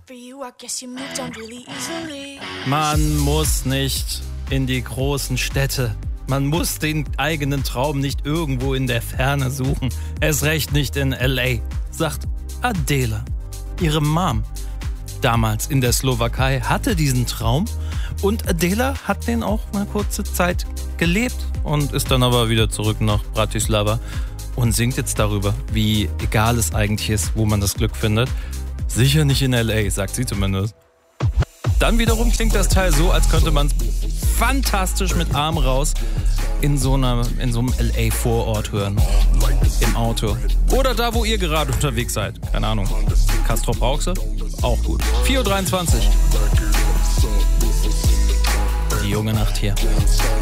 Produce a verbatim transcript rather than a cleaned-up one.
Man muss nicht in die großen Städte. Man muss den eigenen Traum nicht irgendwo in der Ferne suchen. Erst recht nicht in L A, sagt Adela. Ihre Mom, damals in der Slowakei, hatte diesen Traum und Adela hat den auch eine kurze Zeit gelebt und ist dann aber wieder zurück nach Bratislava und singt jetzt darüber, wie egal es eigentlich ist, wo man das Glück findet. Sicher nicht in L A, sagt sie zumindest. Dann wiederum klingt das Teil so, als könnte man es fantastisch mit Arm raus in so, einer, in so einem L A-Vorort hören. Im Auto. Oder da, wo ihr gerade unterwegs seid. Keine Ahnung. Castrop-Rauxel? Auch gut. vier Uhr dreiundzwanzig. Die junge Nacht hier.